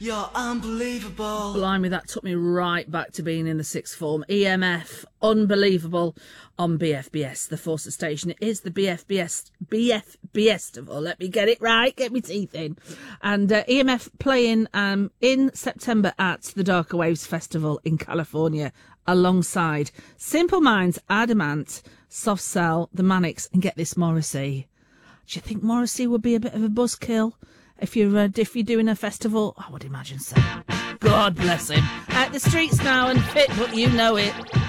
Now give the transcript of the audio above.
You're unbelievable. Blimey, that took me right back to being in the sixth form. EMF, unbelievable, on BFBS, the Forces station. It is the BFBS Festival. Let me get it right, get my teeth in. And EMF playing in September at the Darker Waves Festival in California, alongside Simple Minds, Adamant, Soft Cell, The Manics, and get this, Morrissey. Do you think Morrissey would be a bit of a buzzkill if you're doing a festival? I would imagine so. God bless him. At the streets now and fit, but you know it.